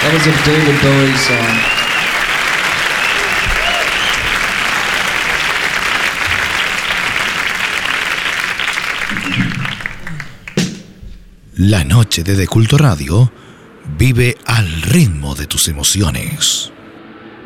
That was a David Bowie song. La noche de Culto Radio vive al ritmo de tus emociones.